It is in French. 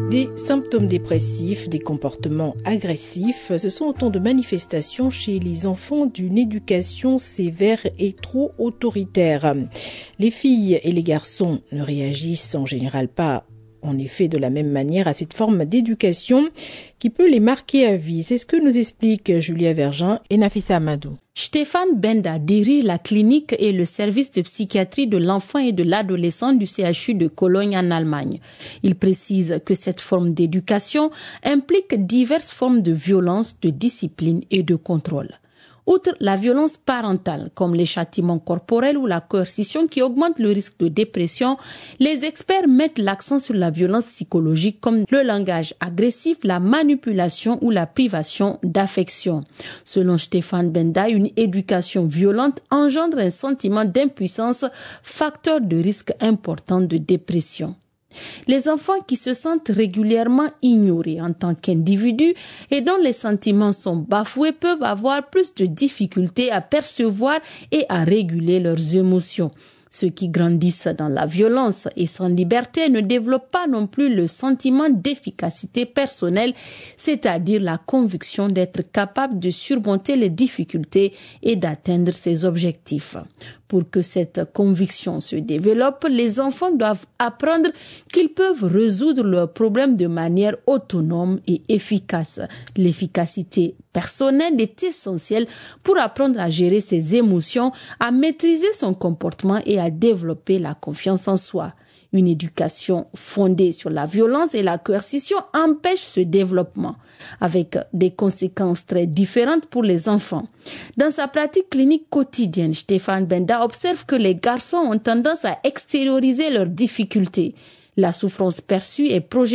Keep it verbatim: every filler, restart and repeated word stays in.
Des symptômes dépressifs, des comportements agressifs, ce sont autant de manifestations chez les enfants d'une éducation sévère et trop autoritaire. Les filles et les garçons ne réagissent en général pas en effet de la même manière à cette forme d'éducation qui peut les marquer à vie. C'est ce que nous expliquent Julia Vergin et Nafissa Amadou. Stéphane Benda dirige la clinique et le service de psychiatrie de l'enfant et de l'adolescent du C H U de Cologne en Allemagne. Il précise que cette forme d'éducation implique diverses formes de violence, de discipline et de contrôle. Outre la violence parentale, comme les châtiments corporels ou la coercition qui augmentent le risque de dépression, les experts mettent l'accent sur la violence psychologique comme le langage agressif, la manipulation ou la privation d'affection. Selon Stéphane Benda, une éducation violente engendre un sentiment d'impuissance, facteur de risque important de dépression. Les enfants qui se sentent régulièrement ignorés en tant qu'individus et dont les sentiments sont bafoués peuvent avoir plus de difficultés à percevoir et à réguler leurs émotions. Ceux qui grandissent dans la violence et sans liberté ne développent pas non plus le sentiment d'efficacité personnelle, c'est-à-dire la conviction d'être capable de surmonter les difficultés et d'atteindre ses objectifs. Pour que cette conviction se développe, les enfants doivent apprendre qu'ils peuvent résoudre leurs problèmes de manière autonome et efficace. L'efficacité personnelle est essentielle pour apprendre à gérer ses émotions, à maîtriser son comportement et à développer la confiance en soi. Une éducation fondée sur la violence et la coercition empêche ce développement, avec des conséquences très différentes pour les enfants. Dans sa pratique clinique quotidienne, Stéphane Benda observe que les garçons ont tendance à extérioriser leurs difficultés. La souffrance perçue est projetée